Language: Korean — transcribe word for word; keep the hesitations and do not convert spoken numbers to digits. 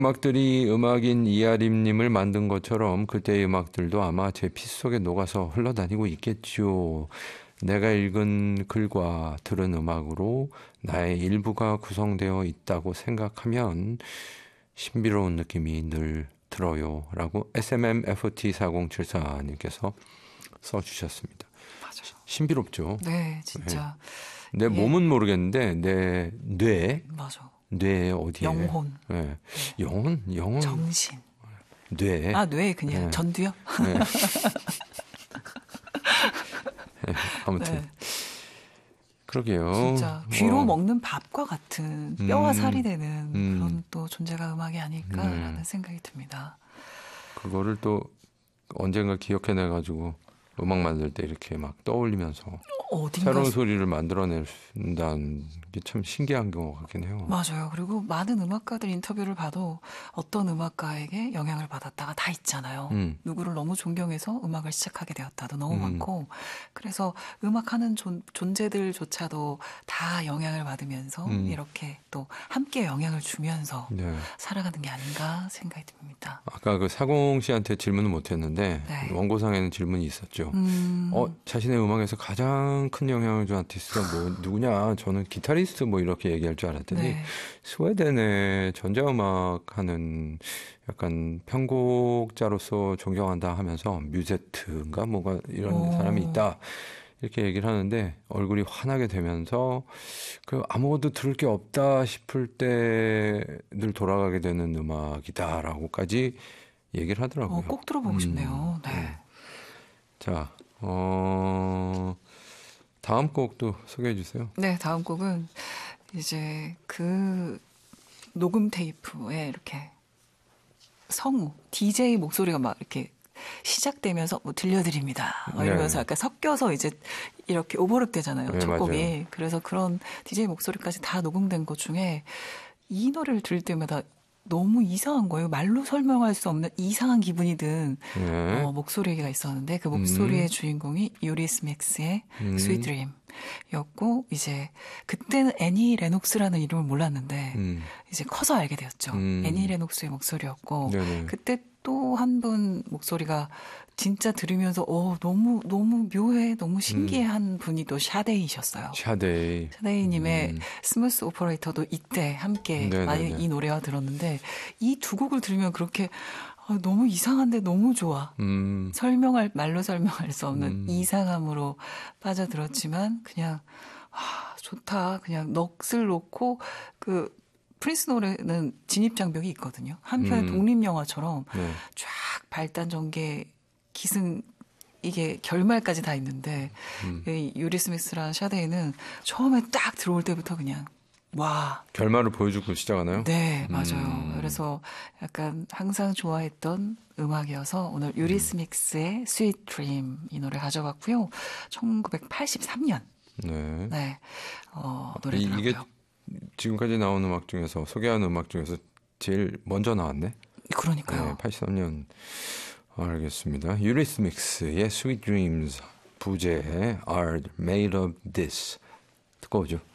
음악들이 음악인 이하림님을 만든 것처럼 그때의 음악들도 아마 제 피 속에 녹아서 흘러다니고 있겠죠. 내가 읽은 글과 들은 음악으로 나의 일부가 구성되어 있다고 생각하면 신비로운 느낌이 늘 들어요. 라고 에스엠엠에프티 사공칠사님께서 써주셨습니다. 맞아요. 신비롭죠. 네, 진짜. 네. 내 예. 몸은 모르겠는데 내 뇌, 맞아. 뇌 어디에? 영혼. 네. 네. 영혼, 영혼. 정신. 뇌. 아, 뇌 그냥 네. 전두요? 네. 네. 아무튼 네. 그러게요. 진짜 귀로 어. 먹는 밥과 같은 뼈와 음, 살이 되는 음. 그런 또 존재가 음악이 아닐까라는 네. 생각이 듭니다. 그거를 또 언젠가 기억해내가지고 음악 만들 때 이렇게 막 떠올리면서 어딘가 새로운 소리를 만들어낸다는 게 참 신기한 것 같긴 해요. 맞아요. 그리고 많은 음악가들 인터뷰를 봐도 어떤 음악가에게 영향을 받았다가 다 있잖아요. 음. 누구를 너무 존경해서 음악을 시작하게 되었다도 너무 음. 많고 그래서 음악하는 존, 존재들조차도 다 영향을 받으면서 음. 이렇게 또 함께 영향을 주면서 네. 살아가는 게 아닌가 생각이 듭니다. 아까 그 사공 씨한테 질문은 못했는데 네. 원고상에는 질문이 있었죠. 음. 어, 자신의 음악에서 가장 큰 영향을 준 아티스트가 뭐 누구냐? 저는 기타리스트 뭐 이렇게 얘기할 줄 알았더니 네. 스웨덴의 전자음악 하는 약간 편곡자로서 존경한다 하면서 뮤제트인가 뭐가 이런 오. 사람이 있다. 이렇게 얘기를 하는데 얼굴이 환하게 되면서 그 아무것도 들을 게 없다 싶을 때 늘 돌아가게 되는 음악이다라고까지 얘기를 하더라고요. 어, 꼭 들어보고 음, 싶네요. 네. 네. 자, 어, 다음 곡도 소개해 주세요. 네, 다음 곡은 이제 그 녹음 테이프에 이렇게 성우, 디제이 목소리가 막 이렇게 시작되면서 뭐 들려드립니다. 뭐 이러면서 네. 약간 섞여서 이제 이렇게 오버랩 되잖아요. 네, 첫 곡이. 맞아요. 그래서 그런 디제이 목소리까지 다 녹음된 것 중에 이 노래를 들을 때마다 너무 이상한 거예요. 말로 설명할 수 없는 이상한 기분이 든 네. 어, 목소리가 있었는데 그 목소리의 음. 주인공이 유리스맥스의 음. 스윗 드림이었고 이제 그때는 애니 레녹스라는 이름을 몰랐는데 음. 이제 커서 알게 되었죠. 음. 애니 레녹스의 목소리였고 네네. 그때 또 한 분 목소리가 진짜 들으면서 어 너무 너무 묘해 너무 신기해한 분이 또 샤데이셨어요. 샤데이. 샤데이님의 음. 스무스 오퍼레이터도 이때 함께 네네네. 많이 이 노래와 들었는데 이 두 곡을 들으면 그렇게 아, 너무 이상한데 너무 좋아. 음. 설명할 말로 설명할 수 없는 음. 이상함으로 빠져들었지만 그냥 아, 좋다. 그냥 넋을 놓고 그 프린스 노래는 진입 장벽이 있거든요. 한편의 음. 독립 영화처럼 네. 쫙 발단 전개 기승 이게 결말까지 다 있는데 음. 이 유리 스미스라는 샤데이는 처음에 딱 들어올 때부터 그냥 와. 결말을 보여주고 시작하나요? 네, 맞아요. 음. 그래서 약간 항상 좋아했던 음악이어서 오늘 유리 스믹스의 스윗 드림 이 노래 가져갔고요. 천구백팔십삼 년. 네. 네. 어, 이, 노래더라고요. 이게 지금까지 나온 음악 중에서 소개한 음악 중에서 제일 먼저 나왔네. 그러니까요. 네, 팔십삼 년. 알겠습니다. 유리스믹스의 Sweet Dreams 부제의 Are Made of This 듣고 오죠.